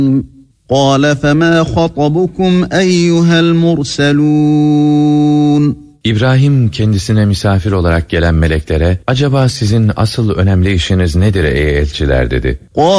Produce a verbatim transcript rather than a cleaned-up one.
قَالَ فَمَا خَطْبُكُمْ اَيُّهَا الْمُرْسَلُونَ İbrahim kendisine misafir olarak gelen meleklere, acaba sizin asıl önemli işiniz nedir ey elçiler dedi.